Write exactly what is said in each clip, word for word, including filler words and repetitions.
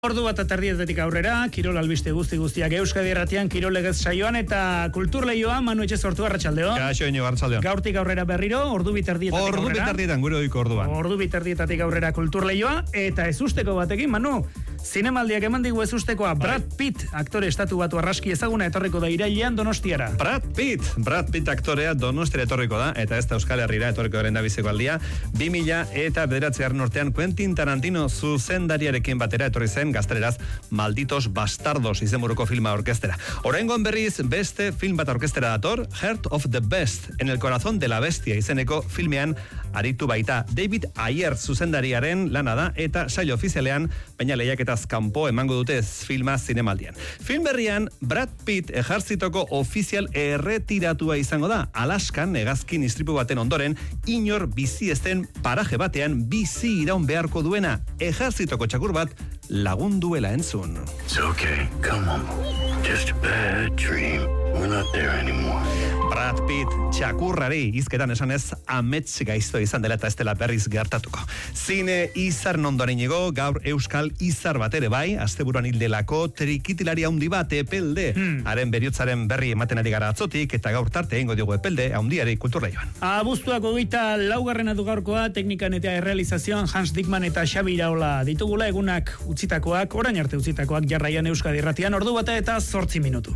Ordu bat atardietatik aurrera, Kirol albiste guzti guztiak Euskadi Irratian, Kirol legez saioan eta kultur lehioa, Manu Etxe sortu arratsaldeon. Kaixo ino arratsaldeon. Gaurtik aurrera berriro, ordu biterdietatik aurrera. Ordu biterdietan, gure oiko orduan. Ordu biterdietatik aurrera kultur lehioa, eta ezusteko batekin, Manu, zinemaldiak eman digu ezustekoa, Brad Pitt, aktore estatu batu arraski ezaguna etorriko da irailean Donostiara. Brad Pitt, Brad Pitt aktorea Donostiara etorriko da, eta ez da Euskal Herrira etorriko garen da biziko aldia, bi mila eta bederatzigarren urtean Quentin Tarantino zuzendariarekin batera etorri zen gazteleraz Malditos Bastardos izenburuko filma orkestera. Oraingoan berriz beste film bat orkestera dator, Heart of the Best, en el corazón de la bestia izeneko filmean aritu baita. David Ayer zuzendariaren lana da eta saio ofizialean baina lehiaketaz kanpo emango dute filma zinemaldian. Film berrian Brad Pitt ejertzitoko ofizial erretiratua izango da. Alaskan hegazkin istripu baten ondoren inor bizi esten paraje batean bizi iraun beharko duena ejertzitoko txakur bat lagunduela entzun. It's okay, come on. Just a bad dream. We're not there anymore. Brad Pitt txakurrari hizketan esanez amets gaizto izan dela eta ez dela berriz gertatuko. Zine izar nondoren inigo, gaur euskal izar bat ere bai, asteburuan hildelako trikitilari haundi bat epelde. Hmm. Haren beriotzaren berri ematen ari gara atzotik eta gaur tarte egingo diogu epelde haundiari kulturleioan. Abuztuak hogeita laugarrena du gaurkoa, teknikan eta errealizazioan Hans Dickman eta Xabi Iraola ditugula egunak utzitakoak, orain arte utzitakoak jarraian Euskadi Irratian ordu bata eta zortzi minutu.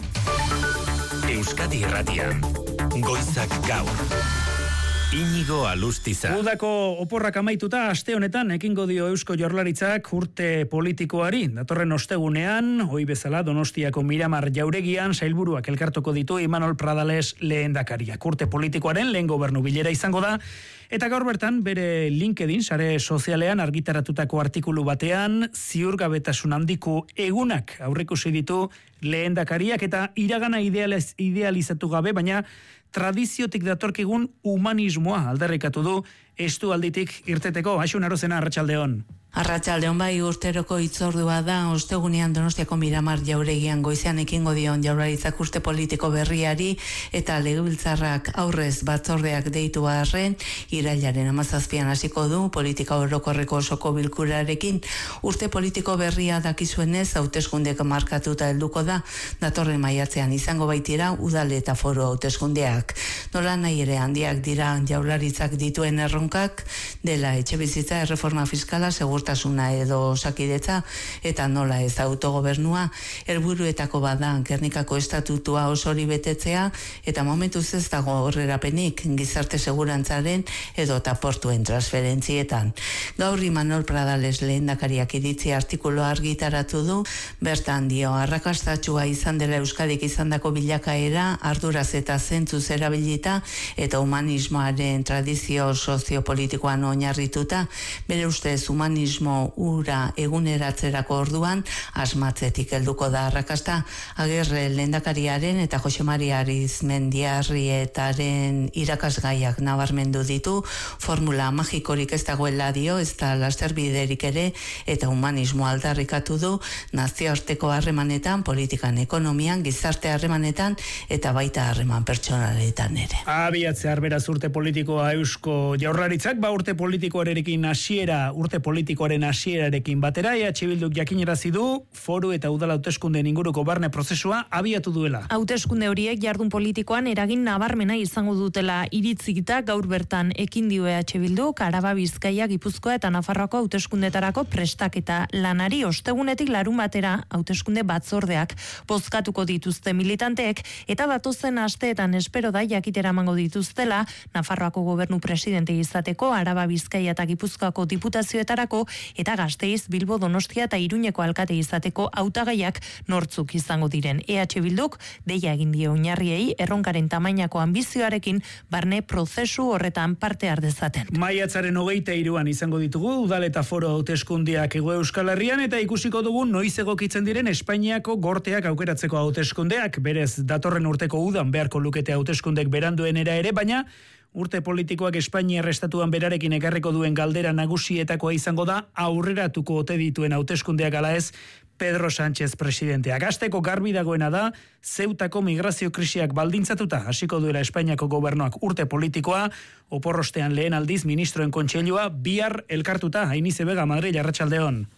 Euskadi Irratian, goizak gaur. Inigo Alustiza. Udako oporrak amaituta aste honetan ekingo dio Eusko Jaurlaritzak urte politikoari. Datorren ostegunean, ohi bezala Donostiako Miramar Jauregian sailburuak elkartuko ditu Imanol Pradales lehendakariak. Urte politikoaren lehen gobernu bilera izango da. Eta gaur bertan, bere LinkedIn sare sozialean argitaratutako artikulu batean, ziurgabetasun handiko egunak aurreikusi ditu lehendakariak eta iragana idealiz, idealizatu gabe, baina tradiziotik datorkigun humanismoa aldarrikatu du estu alditik irteteko. Aixun Arozena, arratsaldeon. Arratsaldeon bai, urteroko hitzordua da ostegunean Donostiako Miramar Jauregian goizean ekingo dion Jaurlaritzak urte politiko berriari eta legebiltzarrak aurrez batzordeak deitu arren irailaren hamazazpian hasiko du politika orokorreko osoko bilkurarekin. Urte politiko berria dakizuenez hauteskundek markatuta helduko da, datorren maiatzean izango baitira udal eta foru hauteskundeak. Nola nahi ere handiak dira Jaurlaritzak dituen erronkak, dela etxebizitza, erreforma fiskala, segurtasuna edo osakidetza eta nola ez autogobernua, helburuetako bada Gernikako estatutua osori betetzea eta momentuz ez dago aurrerapenik gizarte segurantzaren edo eta portuen transferentzietan. Gaur Imanol Pradales lehendakariak iritzi artikulu argitaratu du, bertan dio arrakastatsua izan dela Euskadik izandako bilakaera arduraz eta zentzuz erabilita eta humanismoaren tradizio soziopolitikoan oinarrituta, bere ustez humanismo ura eguneratzerako orduan asmatzetik helduko da arrakasta. Agerre lehendakariaren eta Jose Maria Arizmendiarrietaren irakasgaiak nabarmendu ditu, formula magikorik ez dagoela dio, ez da lasterbiderik ere, eta humanismo aldarrikatu du nazioarteko harremanetan, politikan, ekonomian, gizarte harremanetan eta baita harreman pertsonaletan ere. Abiatzear beraz urte politikoa Eusko Jaurlaritzak, ba urte politikoarekin hasiera, urte politikoaren hasierarekin batera, E H Bilduk jakinarazi du foru eta udal hauteskundeen inguruko barne prozesua abiatu duela. Hauteskunde horiek jardun politikoan eragin nabarmena izango dutela iritzikita gaur bertan ekin dio E H Bilduk Araba, Bizkaia, Gipuzkoa eta Nafarroako hauteskundetarako prestaketa lanari ostegunetik larun batera hauteskunde batzordeak bozkatuko dituzte militanteek eta datozen asteetan espero da jakitera emango dituztela Nafarroako gobernu presidente izateko, Araba, Bizkaia eta Gipuzkoako diputazioetarako eta Gasteiz, Bilbo, Donostia eta Iruñeko alkate izateko hautagaiak nortzuk izango diren. E H Bilduk deia egin dio oinarriei erronkaren tamainako ambizioarekin barne prozesu horretan parte har dezaten. Maiatzaren hogeita hiruan izango ditugu udal eta foro hauteskundeak Hego Euskal Herrian eta ikusiko dugu noiz egokitzen diren Espainiako gorteak aukeratzeko hauteskundeak. Berez datorren urteko udan beharko lukete hauteskundek beranduenera ere, baina urte politikoak Espainiar estatuan berarekin ekarriko duen galdera nagusietakoa izango da aurreratuko ote dituen hauteskundeak ala ez Pedro Sánchez presidenteak. Hasteko garbi dagoena da, Zeutako migrazio krisiak baldintzatuta hasiko duela Espainiako gobernuak urte politikoa, oporrostean lehen aldiz ministroen kontseilua bihar elkartuta. Ainize Vega, Madrid, arratsaldeon.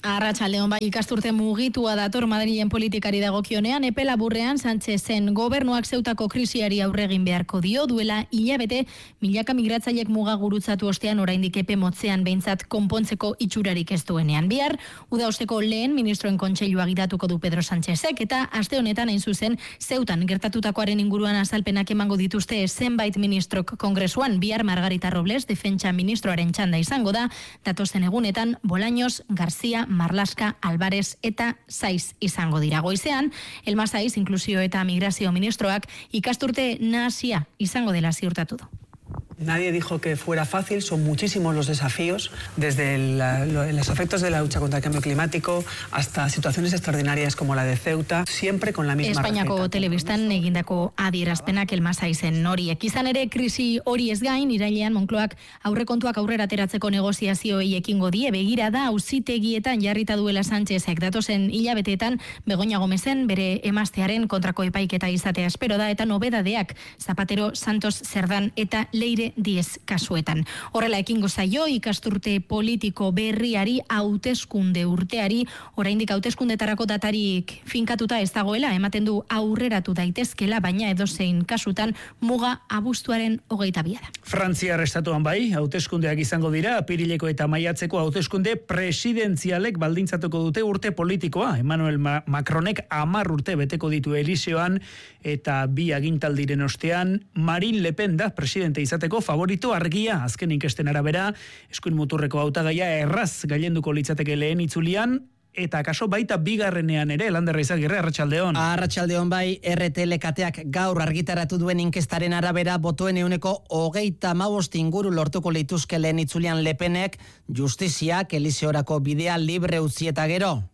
Arratsaldeon, bai, ikasturte mugitua dator Madrilen politikari dagokionean, epe laburrean Sánchezen gobernuak zeutako krisiari aurre egin beharko dio, duela hilabete milaka migratzailek muga gurutzatu ostean oraindik epe motzean behintzat konpontzeko itxurarik ez duenean. Bihar, uda osteko lehen ministroen kontseilua gidatuko du Pedro Sánchezek, eta aste honetan hain zuzen zeutan gertatutakoaren inguruan azalpenak emango dituzte zenbait ministrok kongresuan. Bihar Margarita Robles, defentsa ministroaren txanda izango da, datozen egunetan Bolaños, García, Marlaska, Álvarez eta Saiz izango dira. Goizean, Elma Saiz, inklusio eta migrazio ministroak ikasturte nahasia izango dela ziurtatu du. Nadie dijo que fuera fácil, son muchísimos los desafíos, desde la, lo, los efectos de la lucha contra el cambio climático hasta situaciones extraordinarias como la de Ceuta, siempre con la misma Espainiako receta. Telebistan egindako adierazpenak Elma Saizen horiek. Izan ere, krisi hori ez gain, irailean Moncloak aurrekontuak aurrera ateratzeko negoziazioei ekingo die, begira da auzitegietan jarrita duela Sánchezek datozen hilabeteetan Begoña Gomezen bere emaztearen kontrako epaiketa izatea espero da, eta nobedadeak Zapatero, Santos, Zerdan eta Leire Diez kasuetan. Horrela ekingo zaio ikasturte politiko berriari, hauteskunde urteari, oraindik hauteskundetarako datarik finkatuta ez dagoela, ematen du aurreratu daitezkela, baina edozein kasutan muga abuztuaren hogeita bia da. Frantziar estatuan bai, hauteskundeak izango dira, apirileko eta maiatzeko hauteskunde presidentzialek baldintzatuko dute urte politikoa. Emmanuel Macronek hamar urte beteko ditu Eliseoan, eta bi agintaldiren ostean Marine Le Pen da presidente izateko favorito argia. Azken inkesten arabera, eskuin muturreko hautagaia erraz gailenduko litzateke lehen itzulian, eta kaso baita bigarrenean ere. Landerra Izagirre, arratsaldeon. Arratsaldeon bai, R T L kateak gaur argitaratu duen inkestaren arabera botoen ehuneko hogeita hamabost inguru lortuko lituzke lehen itzulian Le Penek, justiziak Eliseorako bidea libre utzi eta gero.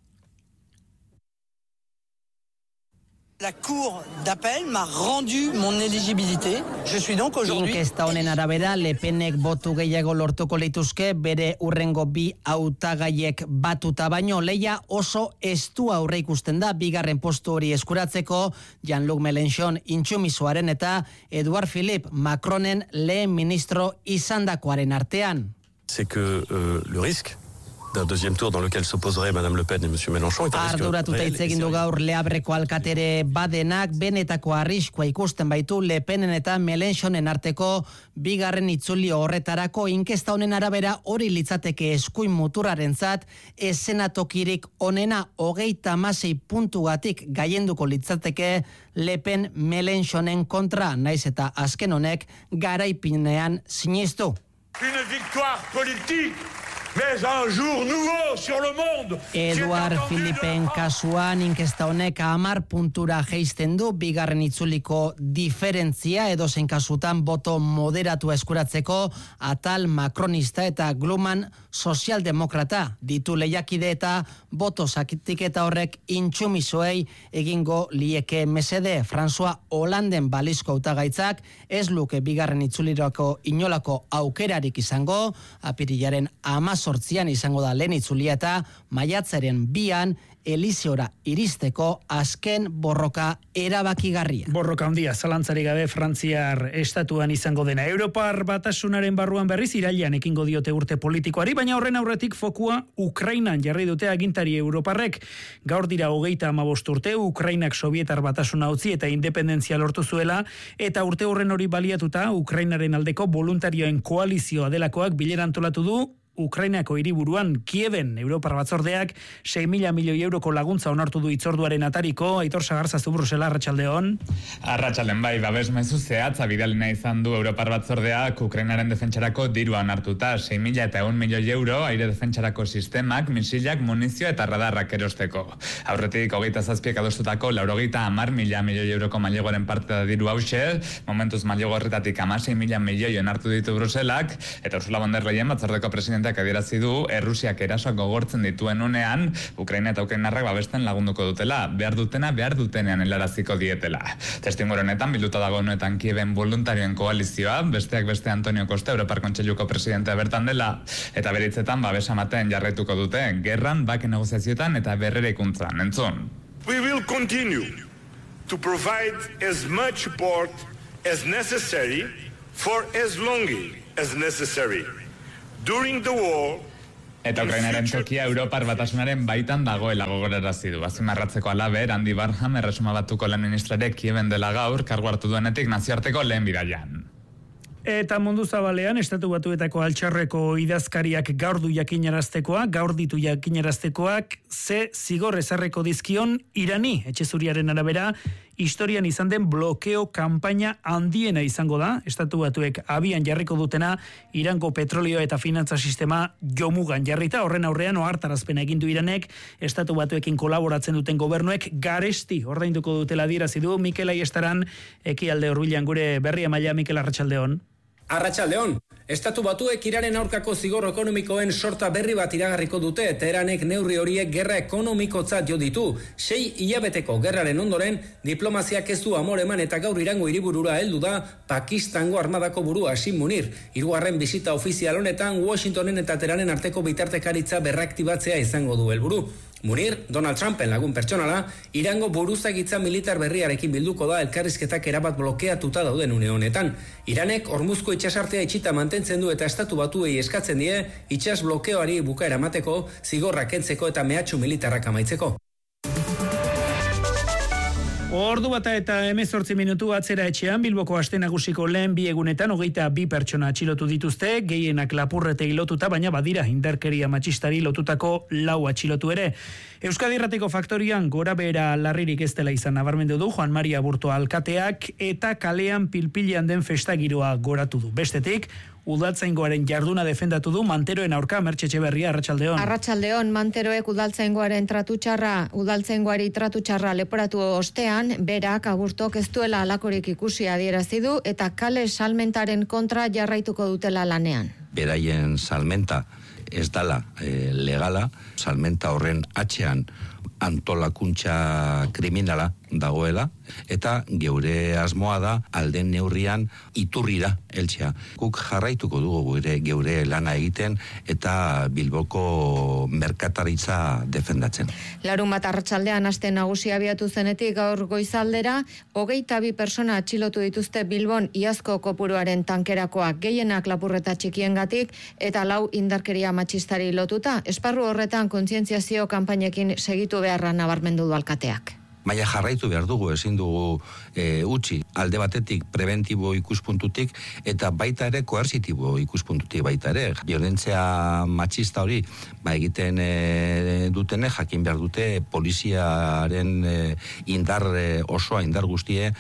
La Cour d'appel m'a rendu mon éligibilité. Je suis donc aujourd'hui... Inkesta honen arabera, Le Penek botu gehiago lortuko lituzke, bere urrengo bi hautagaiek batuta, baino leia oso estu aurre ikusten da bigarren postu hori eskuratzeko, Jean-Luc Mélenchon intsumisoaren eta Edouard Philippe Macronen lehen ministro izandakoaren artean. C'est que euh, le risque d'un deuxième tour dans lequel s'opposeraient Madame Le Pen et Monsieur Mélenchon est un risque Arduratuta hitz egin du gaur Leabreko alkatere badenak, benetako arriskua ikusten baitu Le Penen eta Mélenchonen arteko bigarren itzuli horretarako. Inkesta honen arabera hori litzateke eskuin muturrarentzat eszenatokirik onena, hogeita hamasei puntugatik gailenduko litzateke Le Pen Mélenchonen kontra, naiz eta azken honek garaipinean sinestu. Une victoire politique! Mais un jour nouveau sur le monde. Edouard Philippen kasuan inkesta honek hamar puntura jeisten du bigarren itzuliko diferentzia, edozein kasutan boto moderatua eskuratzeko atal makronista eta gluman sozialdemokrata ditu lehiakide, eta boto zakitiketa horrek intsumisoei egingo lieke mesede. François Hollanden balizko hautagaitzak ez luke bigarren itzulirako inolako aukerarik izango, apirilaren amazortzian izango da lehen itzulia, eta maiatzaren bian Eliseora iristeko azken borroka erabakigarria. Borroka handia, zalantzari gabe Frantziar estatuan izango dena. Europar batasunaren barruan berriz irailean ekingo diote urte politikoari, baina horren aurretik fokua Ukrainan jarri dute agintari europarrek. Gaur dira hogeita hamabost urte, Ukrainak Sobietar batasuna utzi eta independentzia lortu zuela, eta urte horren hori baliatuta Ukrainaren aldeko voluntarioen koalizioa delakoak bilera antolatu du Ukrainako hiriburuan Kieven. Europar batzordeak sei mila milioi euroko laguntza onartu du hitzorduaren atariko. Aitor Sagarzazu, Brusela, arratsaldeon. Arratsalden bai, babes mezu zehatza bidalina izan du Europar batzordeak Ukrainaren defentsarako dirua onartuta, sei mila eta ehun milioi euro aire defentsarako sistemak, misilak, munizio eta radarrak erosteko. Aurretik hogeita zazpiek adostutako laurogeita hamar mila milioi euroko mailegoaren parte da diru hauxe, momentuz mailego horretatik hamasei mila milioi onartu ditu Bruselak, eta Ursula von der Leyen batzordeko presidenteak adierazi du Errusiak erasoak gogortzen dituen unean Ukraina eta Ukrainarrak babesten lagunduko dutela, behar dutena behar dutenean helaraziko dietela. Testuinguru honetan bilduta dago honetan Kieven voluntarioen koalizioa, besteak beste Antonio Costa Europar Kontseiluko presidentea bertan dela, eta beritzetan babesa ematen jarraituko dute gerran, bake negoziazioetan eta berreraikuntzan. Entzun. We will continue to provide as much support as necessary for as long as necessary. During the war, Eta Ukrainaren tokia Europar Batasunaren baitan dagoela gogorarazi du. Azpimarratzeko halaber, Andy Barham, Erresuma Batuko lan ministrarek Kieven dela gaur, kargu hartu duenetik nazioarteko lehen bidaian. Eta mundu zabalean, Estatu Batuetako altxarreko idazkariak gaur du jakinaraztekoa, gaur ditu jakinaraztekoak, ze zigor ezarreko dizkion Irani, etxezuriaren arabera, historian izan den blokeo kanpaina handiena izango da, Estatu Batuek abian jarriko dutena, Irango petrolio eta finantza sistema jomugan jarrita, horren aurrean ohartarazpena egin du Iranek, Estatu Batuekin kolaboratzen duten gobernuek garesti ordainduko dutela adierazi du. Mikel Aiestaran, Ekialde Hurbilan gure berria maila. Mikel, arratsaldeon. Arratsaldeon, Estatu Batuek Iranen aurkako zigor ekonomikoen sorta berri bat iragarriko dute, Teheranek neurri horiek gerra ekonomikotzat jo ditu. Sei hilabeteko gerraren ondoren, diplomaziak ez du amore eman eta gaur Irango hiriburura heldu da Pakistango armadako burua Hashim Munir. Hirugarren bisita ofizial honetan Washingtonen eta Teheranen arteko bitartekaritza berraktibatzea izango du helburu. Munir, Donald Trumpen lagun pertsonala, Irango buruzagitza militar berriarekin bilduko da elkarrizketak erabat blokeatuta dauden une honetan. Iranek Hormuzko itsasartea itxita mantentzen du eta Estatu Batuei eskatzen die itsas blokeoari bukaera emateko, zigorrak kentzeko eta mehatxu militarrak amaitzeko. Ordu bata eta hemezortzi minutu atzera etxean, Bilboko aste nagusiko lehen bi egunetan hogeita bi pertsona atxilotu dituzte, gehienak lapurretei lotuta, baina badira indarkeria matxistari lotutako lau atxilotu ere. Euskadi Irratiko Faktorian gora behera larririk ez dela izan nabarmendu du Juan Maria Burto alkateak eta kalean pilpilean den festagiroa goratu du. Bestetik, Udaltzaingoaren jarduna defendatu du Manteroen aurka. Mertxe Etxeberria, arratsaldeon. Arratsaldeon, Manteroek Udaltzaingoaren tratu txarra, Udaltzaingoari tratu txarra leporatu ostean, berak Aburtok ez duela alakorik ikusi adierazi du eta kale salmentaren kontra jarraituko dutela lanean. Beraien salmenta ez dala e, legala, salmenta horren atxean antolakuntza kriminala dagoela, eta geure asmoa da alden neurrian iturrira heltzea. Guk jarraituko dugu gure geure lana egiten eta Bilboko merkataritza defendatzen. Larun bat arratsaldean aste nagusia abiatu zenetik gaur goizaldera, hogeita bi persona atxilotu dituzte Bilbon iazko kopuruaren tankerakoak, gehienak lapurreta txikiengatik eta lau indarkeria matxistari lotuta. Esparru horretan kontzientziazio kanpainekin segitu beharra nabarmendu du alkateak. Maia jarraitu behar dugu, ezin dugu e, utzi, alde batetik preventibo ikuspuntutik eta baita ere koersitibo ikuspuntutik baita ere. Violentzia matxista hori ba egiten e, dutene jakin behar dute poliziaren e, indar e, osoa, indar guztie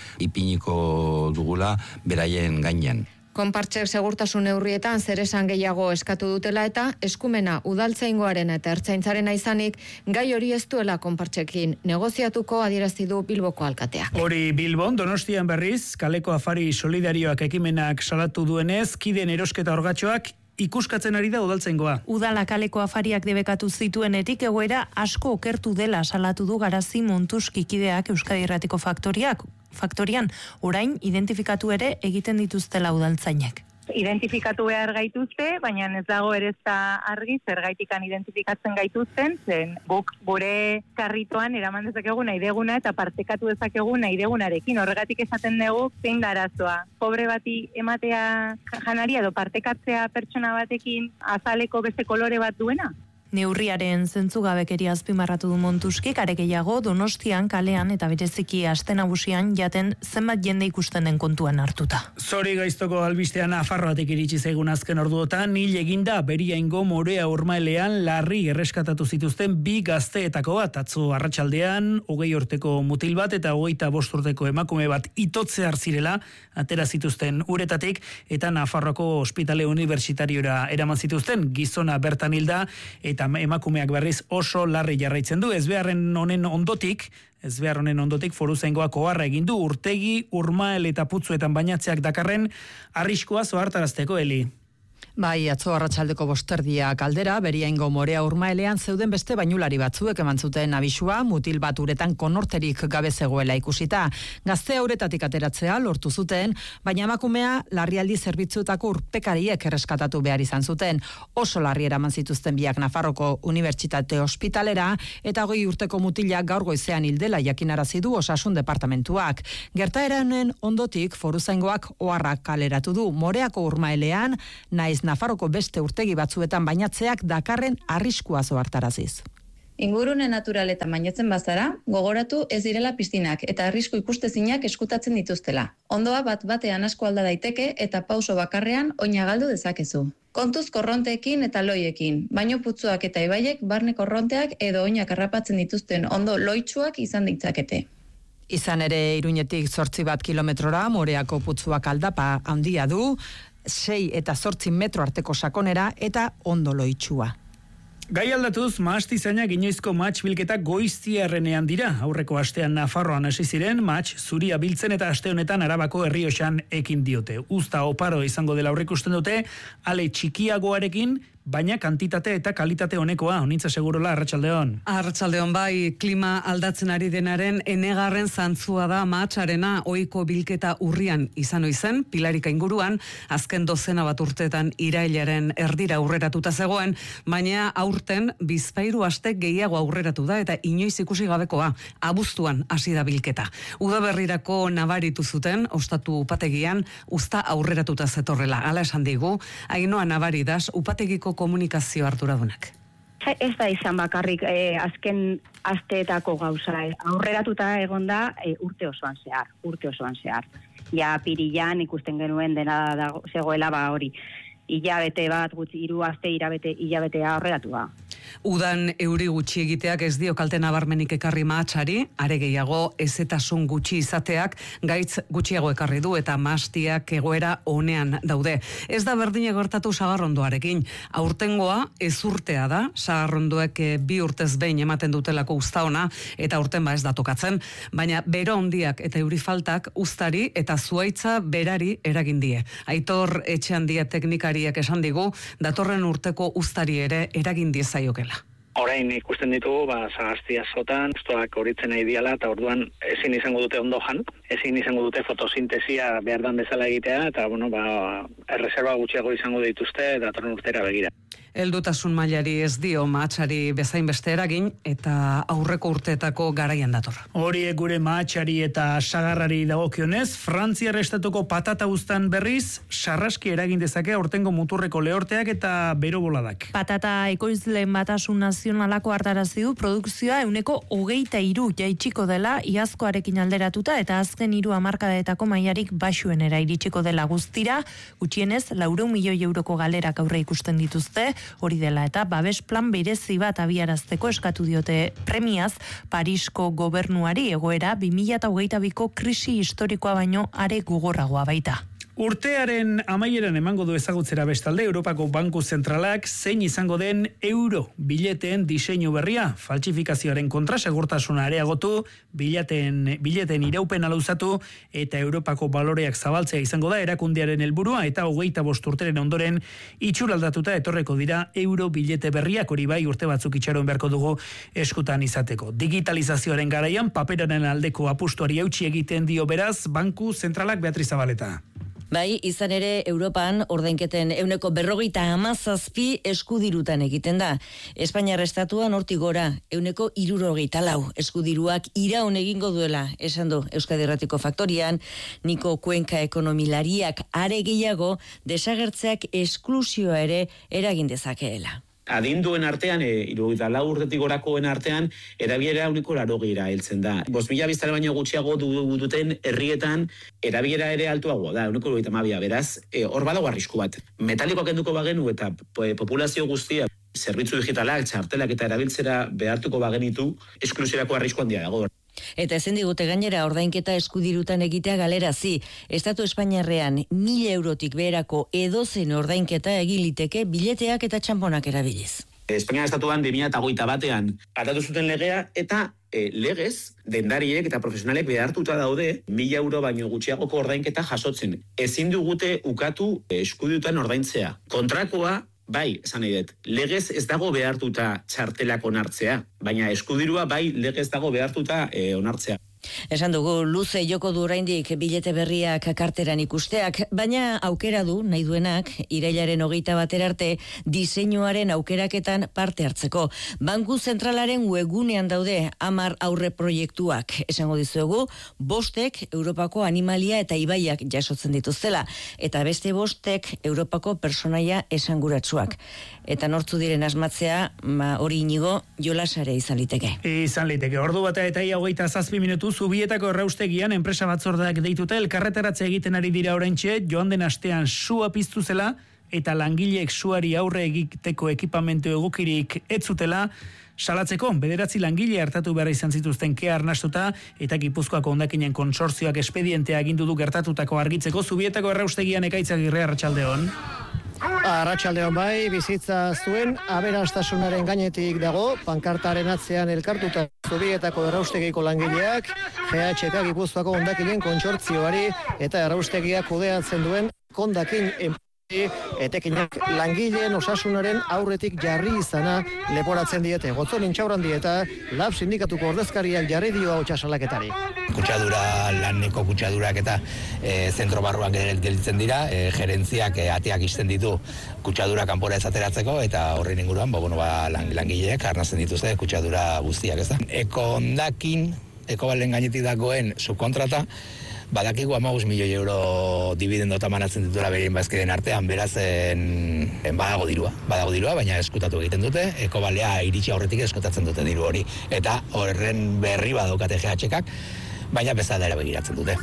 ipiniko dugula beraien gainean. Konpartsek segurtasun neurrietan zer esan gehiago eskatu dutela eta eskumena Udaltzaingoaren eta Ertzaintzarena izanik gai hori ez duela konpartsekin negoziatuko adierazi du Bilboko alkateak. Hori Bilbon, Donostian berriz, kaleko afari solidarioak ekimenak salatu duenez, kideen erosketa orgatxoak ikuskatzen ari da Udaltzaingoa. Udala kaleko afariak debekatu zituenetik egoera asko okertu dela salatu du Garazi Montuskikideak Euskadi Irratiko Faktoriak. Faktorian, orain identifikatu ere egiten dituztela udaltzainek. Identifikatu behar gaituzte, baina ez dago ere ez da argi zergaitikan identifikatzen gaituzten, zen guk gure karritoan eraman dezakegu nahi deguna eta partekatu dezakegu nahi degunarekin. Horregatik esaten dugu zein da arazoa. Pobre bati ematea janaria edo partekatzea pertsona batekin azaleko beste kolore bat duena? Neurriaren zentzugabekeria azpimarratu du Montuskik, are gehiago Donostian kalean eta bereziki aste nagusian jaten zenbat jende ikusten den kontuan hartuta. Zori gaiztoko albistean Nafarroatik iritsi zaigun azken orduotan, hil eginda Beriaingo Morea Urmaelean larri erreskatatu zituzten bi gazteetako bat, atzo arratsaldean hogei urteko mutil bat eta hogeita bost urteko emakume bat itotzear zirela atera zituzten uretatik eta Nafarroako ospitale unibertsitariora eraman zituzten. Gizona bertan hilda eta emakumeak berriz oso larri jarraitzen du. Ezbeharren honen ondotik, ezbehar honen ondotik Foruzaingoak oharra egin du urtegi, Urmael eta Putzuetan bainatzeak dakarren arriskua zohartarazteko, Eli. Bai, atzo arratsaldeko bosterdia kaldera, Beriaingo Morea Urmaelean zeuden beste bainulari batzuek eman zuten abisua, mutil bat uretan konorterik gabe zegoela ikusita. Gaztea uretatik ateratzea lortu zuten, baina emakumea larrialdi zerbitzuetako urpekariek erreskatatu behar izan zuten. Oso larri eraman zituzten biak Nafarroko Unibertsitate Ospitalera eta hogei urteko mutilak gaur goizean hildela jakinarazi du Osasun Departamentuak. Gertaera honen ondotik Foruzaingoak oharrak kaleratu du. Moreako Urmaelean nahi naiz Nafarroko beste urtegi batzuetan bainatzeak dakarren arriskua zoartaraziz. Ingurune natural eta bainatzen bazara, gogoratu ez direla piztinak eta arrisku ikustezinak eskutatzen dituztela. Ondoa bat batean asko alda daiteke eta pauso bakarrean oina galdu dezakezu. Kontuz korronteekin eta loiekin, baino putzuak eta ibaiek barne korronteak edo oinak harrapatzen dituzten ondo loitsuak izan ditzakete. Izan ere Iruñetik zortzi bat kilometrora Moreako putzuak aldapa handia du, sei eta zortzi metro arteko sakonera eta ondo loitsua. Gai aldatuz, mahastizainak inoizko matx bilketa goiztiarrenean dira. Aurreko astean Nafarroan hasi ziren, matx zuria biltzen eta aste honetan Arabako Errioxan ekin diote. Uzta oparo izango dela aurreikusten dute, ale txikiagoarekin, baina kantitate eta kalitate honekoa. Honitza segurola, Arratsaldeon. Arratsaldeon bai, klima aldatzen ari denaren enegarren zantzua da matxarena. Ohiko bilketa urrian izan oizen, Pilarika inguruan, azken dozena bat urteetan irailaren erdira aurreratuta zegoen, baina aurten bizpahiru aste gehiago aurreratu da eta inoiz ikusi gabekoa. Abuztuan hasi da bilketa. Udaberrirako nabaritu zuten, ostatu upategian, uzta aurreratuta zetorrela. Hala esan digu, Ainhoa Navaridas, upategiko komunikazio arduradunak. Ez da izan bakarrik eh, azken asteetako gauza. Aurreratuta egonda eh, urte osoan zehar, urte osoan zehar. Ja pirilan ikusten genuen dena dago, zegoela ba hori. Ilabete bat, gutxi hiru aste, irabete, ilabetea aurreratu da. Udan euri gutxi egiteak ez dio kalte nabarmenik ekarri mahatxari, are gehiago ezetasun gutxi izateak gaitz gutxiago ekarri du eta mahastiak egoera onean daude. Ez da berdine gertatu sagarrondoarekin. Aurtengoa ezurtea da, sagarrondoek bi urtez behin ematen dutelako uzta ona eta aurten ba ez da tokatzen, baina bero handiak eta euri faltak uztari eta zuaitza berari eragin die. Aitor Etxeandia teknikariak esan digu, datorren urteko uztari ere eragin diezaiokela. Orain ikusten ditugu, ba, sagaztia zotan, ustoak horitzen nahi diala, eta orduan ezin izango dute ondo jan, ezin izango dute fotosintesia behar dan bezala egitea, eta bueno, ba, erreserba gutxiago izango dituzte, datorren urtera begira. Heldutasun mailari ez dio mahatxari bezain beste eragin eta aurreko urteetako garaian dator. Horiek gure mahatxari eta sagarrari dagokionez, Frantziar estatuko patata uztan berriz, sarraski eragin dezake aurtengo muturreko lehorteak eta bero boladak. Patata ekoizleen batasun nazionalako hartarazi du produkzioa euneko hogeita hiru jaitsiko dela iazkoarekin alderatuta eta azken hiru hamarkadaetako mailarik baxuenera iritsiko dela guztira, gutxienez laurehun milioi euroko galerak aurre ikusten dituzte. Hori dela eta babes plan berezi bat abiarazteko eskatu diote premiaz Parisko gobernuari egoera bi mila hogeita biko krisi historikoa baino are gogorragoa baita. Urtearen amaieran emango du ezagutzera bestalde Europako Banku Zentralak zein izango den euro bileteen diseinu berria, faltsifikazioaren kontra segurtasuna areagotu, bileteen bileten iraupena lauzatu eta Europako baloreak zabaltzea izango da erakundearen helburua eta hogeita bost urteren ondoren itxuraldatuta etorreko dira euro bilete berriak, hori bai urte batzuk itxaron beharko dugu eskutan izateko. Digitalizazioaren garaian paperaren aldeko apustuari eutsi egiten dio beraz Banku Zentralak. Beatriz Zabaleta. Bai, izan ere, Europan ordainketen euneko berrogeita hamazazpi eskudirutan egiten da. Espainiar estatuan hortik gora, euneko hirurogeita lau eskudiruak iraun egingo duela, esan du Euskadi Irratiko Faktorian, Niko Kuenka ekonomilariak are gehiago desagertzeak esklusioa ere eragin dezakeela. Adinduen artean, e, irurogeita lau urtetik gorakoen artean, erabilera uniko larogeira heltzen da. Bost mila biztale baino gutxiago du, duten herrietan, erabilera ere altuago da, uniko irurogeita hamabia, beraz, e, hor badago arrisku bat. Metalikoak kenduko bagenu eta e, populazio guztia, zerbitzu digitalak, txartelak eta erabiltzera behartuko bagenitu, esklusiorako arrisku handia dago. Eta ezin digute gainera ordainketa eskudirutan egitea galerazi. Estatu Espainiarrean mila eurotik beherako edozen ordainketa egin liteke bileteak eta txamponak erabiliz. Espainiar estatuan bi mila hogeita batean aldatu zuten legea eta e, legez dendariek eta profesionalek behartuta daude mila euro baino gutxiagoko ordainketa jasotzen. Ezin dugute ukatu eskudirutan ordaintzea. Kontrakoa bai, esan nahi dut, legez ez dago behartuta txartelak onartzea, baina eskudirua bai legez dago behartuta e, onartzea. Esan dugu, luze joko du oraindik bilete berriak karteran ikusteak, baina aukera du, nahi duenak, irailaren hogeita batera arte diseinuaren aukeraketan parte hartzeko. Banku Zentralaren webgunean daude hamar aurre proiektuak. Esango dizuegu, bostek Europako animalia eta ibaiak jasotzen dituztela, eta beste bostek Europako personaia esanguratsuak. Eta nortzu diren asmatzea, ma, hori inigo, jolasare izan liteke. Izan liteke, ordu bata eta ia hogeita zazpi minutu Zubietako erraustegian enpresa batzordeak deituta elkarretaratze egiten ari dira oraintxe, joan den astean sua piztu zela eta langileek suari aurre egiteko ekipamentu egokirik ez zutela salatzeko. Bederatzi langile hartatu behar izan zituzten kea arnastuta eta Gipuzkoako hondakinen konsortzioak espedientea agindu du gertatutako argitzeko. Zubietako erraustegian Ekaitzagirre, arratsaldeon. Arratsaldeon bai, bizitza zuen aberastasunaren gainetik dago, pankartaren atzean elkartuta Zubietako erraustegiko langileak, G H K Gipuzkoako hondakinen kontsortzioari eta erraustegiak kudeatzen duen kondakin enpresa etekinak langileen osasunaren aurretik jarri izana leporatzen diete. Gotzon intxauran dieta, Lab sindikatuko ordezkariak jarri dio hau txasalaketari. Kutsadura, laneko kutsadurak eta e, zentro barruan gelditzen dira, e, gerentziak e, ateak izten ditu kutsadura kanpora ezateratzeko, eta horren inguruan, bo, bueno, ba, lang, langileek arnazen dituzte kutsadura guztiak, ez da. Eko ondakin, eko balen gainetik dagoen subkontrata, badakigu hamabost milioi euro dividendota manatzen dituela berien bazkideen artean, beraz en, en badago dirua, badago dirua, baina eskutatu egiten dute, eko balea iritsi aurretik eskutatzen dute diru hori, eta horren berri badokate G H K-ak, baina bezala begiratzen dute.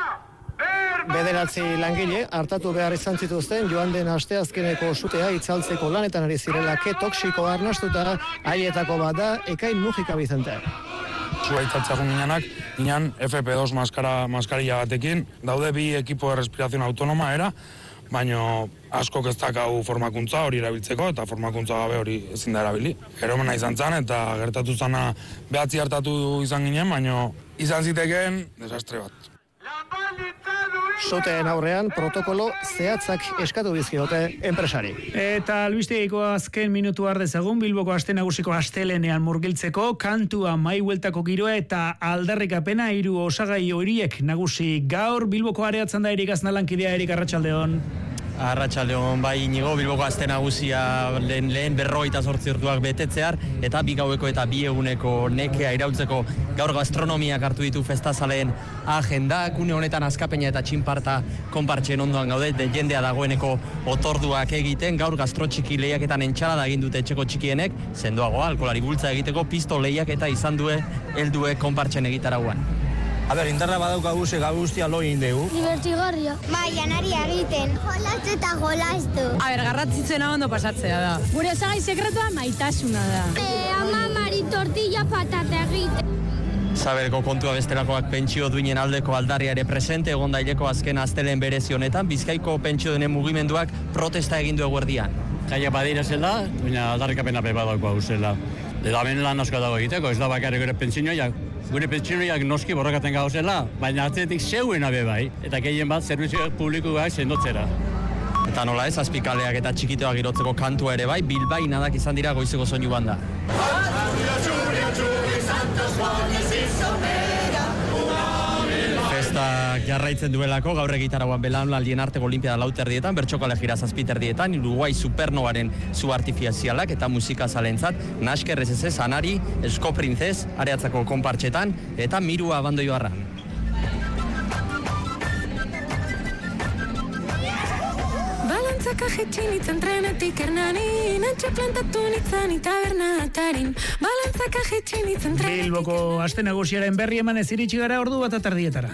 Bederatzi langile hartatu behar izan zituzten joan den asteazkeneko sutea itzaltzeko lanetan ari zirela ke toksiko arnastuta, haietako bat da Ekain Mujika Bizente. Zua itzaltzako ginenak, ginean F P dos maskara, maskarilla batekin, daude bi ekipo de respiración autonoma era, baino askok ez dakau formakuntza hori erabiltzeko, eta formakuntza gabe hori ezin da erabili. Eromena izan zen, eta gertatu zana behatzi hartatu izan ginen, baino izan zitekeen desastre bat. Suteen aurrean protokolo zehatzak eskatu dizkiote enpresari. Eta albistegiko azken minutu ardezagun Bilboko aste nagusiko astelenean murgiltzeko kantua mai hueltako giroa eta aldarrikapena hiru osagai horiek nagusi gaur Bilboko areatzen da Erik Aznalankidea. Erik, arratsaldeon. Arratsaldeon bai Inigo, Bilboko aste nagusia lehen, lehen berrogeita zortzi urtuak betetzear eta bi gaueko eta bi eguneko nekea iraultzeko gaur gastronomiak hartu ditu festazaleen agendak. Une honetan askapena eta txinparta konpartxen ondoan gaude, de jendea dagoeneko otorduak egiten. Gaur gastro txiki lehiaketan entxalada egin dute etxeko txikienek, sendoagoa alkolari bultza egiteko pisto lehiaketa izan due heldue konpartxen egitaraguan. A ber, indarra badaukagu ze gabe guztia lo egin dugu. Divertigarria. Bai, janari egiten. Jolastu eta jolastu. A ber, garrantzitsuena ondo pasatzea da. Gure osagai sekretua maitasuna da. E, ama mari tortilla patata egiten. Zaberko kontua bestelakoak pentsio duinen aldeko aldarria ere presente egon daileko azken astelen berezi honetan, Bizkaiko pentsio denen mugimenduak protesta egin du eguerdian. Jaia badira zela, baina aldarrikapena pepa dauko hau zela. Eta ben lan asko dago egiteko, ez da bakarrik gure pentsioiak. Gure pentsioiak noski borrokaten gauzela, baina atzetik zeuen abe bai, eta gehien bat zerbizio publikoak sendotzera. Eta nola ez, azpikaleak eta txikitoak girotzeko kantua ere bai, bilbainadak izan dira goizeko soinu banda. Festak jarraitzen duelako, gaur egitaragoan belaunaldien arteko olimpiada lauterdietan, bertxokale gira zazpiterdietan, Uruguai Supernovaren zu artifizialak eta musika zalentzat, Nasker ez ez, Anari, Esko Printzez, areatzako konpartxetan, eta Mirua abandoio arran. Balantzaka jetxin itzen trenetik ernani, nantxe plantatu nitzan itabernatarin. Balantzaka jetxin itzen trenetik... Bilboko aste nagusiaren berri eman ez iritsi gara ordu bat atardietara.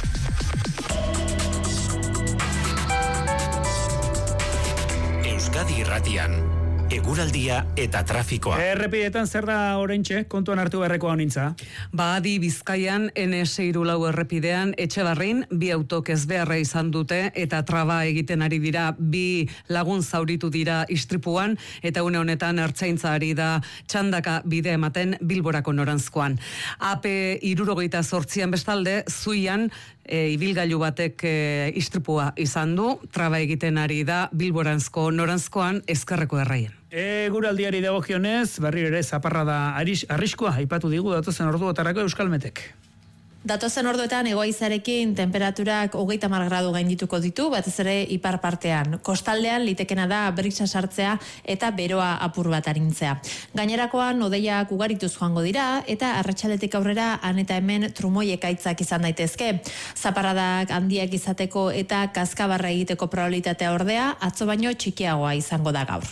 Euskadi Irratian, eguraldia eta trafikoa. Errepidetan zer da oraintxe, kontuan hartu beharreko honintza? Ba, adi Bizkaian N S hiru lau errepidean Etxebarrin bi autok ezbeharra izan dute eta traba egiten ari dira, bi lagun zauritu dira istripuan eta une honetan ertzaintza ari da txandaka bide ematen Bilborako noranzkoan. A P hirurogeita zortzian bestalde, Zuian E, ibilgailu batek e, istripua izan du, traba egiten ari da Bilboranzko noranzkoan ezkerreko erraien. Eguraldiari dagokionez, berriro ere zaparra da arriskoa aipatu digu datozen orduotarako Euskalmetek. Datozen orduetan egoizarekin temperaturak hogeita hamar gradu gaindituko ditu, batez ere ipar partean. Kostaldean litekena da brisa sartzea eta beroa apur bat arintzea. Gainerakoan hodeiak ugarituz joango dira eta arratsaletik aurrera han eta hemen trumoi ekaitzak izan daitezke. Zaparradak handiak izateko eta kaskabarra egiteko probabilitatea ordea atzo baino txikiagoa izango da gaur.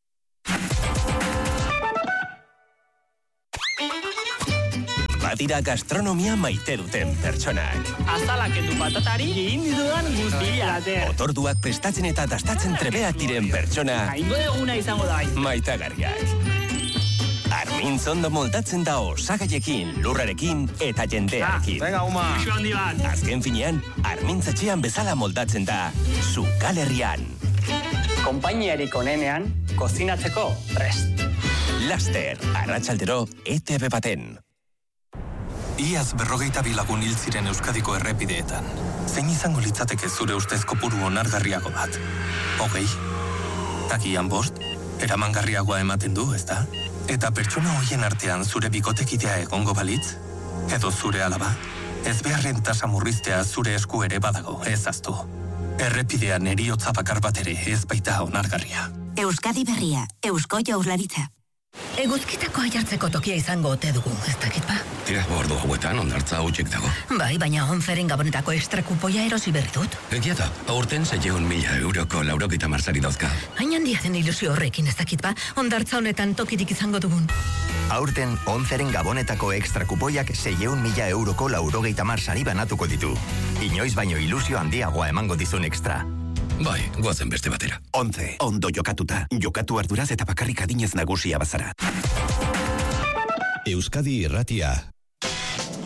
Badira gastronomia maite duten pertsonak. Azalak edu patatari egin ditudan guztia. Otorduak prestatzen eta dastatzen trebeak diren pertsona. Aingo eguna izango da. Maitagarriak. Armintz ondo moldatzen da osagaiekin, lurrarekin eta jendearekin. Ah, venga, uma. Uxu handi bat. Azken finean, Armintz etxean bezala moldatzen da, Zukalerrian. Konpainiarik onenean, kozinatzeko prest. Laster, arratsaldero, E T B baten. Iaz berrogeita bilagun hil ziren Euskadiko errepideetan. Zein izango litzateke zure ustez kopuru onargarriago bat? Hogei? Takian bost? Eramangarriagoa ematen du, ezta? Eta pertsona hoien artean zure bikotekidea egongo balitz? Edo zure alaba? Ez beharren tasa murriztea zure esku ere badago, ez aztu. Errepidean eriotza bakar bat ere ez baita onargarria. Euskadi berria, Eusko Jaurlaritza. Eguzkitako aiartzeko tokia izango ote dugu, ez dakit ba? Tira, bordo hauetan ondartza hautsik dago. Bai, baina onzeren gabonetako ekstra kupoia erosi berri dut. Egia da, aurten zeion mila euroko laurogita marsari dauzka. Hain handia den ilusio horrekin, ez dakit ba? Ondartza honetan tokirik izango dugun. Aurten onzeren gabonetako ekstra kupoiak zeion mila euroko laurogeita marsari banatuko ditu. Inoiz baino ilusio handiagoa emango dizun ekstra. Bai, goazen beste batera. Ontze, ondo jokatuta. Jokatu arduraz eta bakarrik adinez nagusia bazara. Euskadi Irratia.